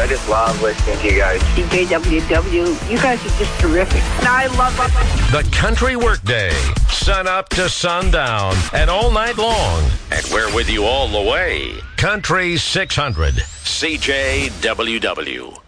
I just love listening to you guys. CKWW, you guys are just terrific. And I love it. The Country Workday, sun up to sundown and all night long. And we're with you all the way. Country 600, CJWW.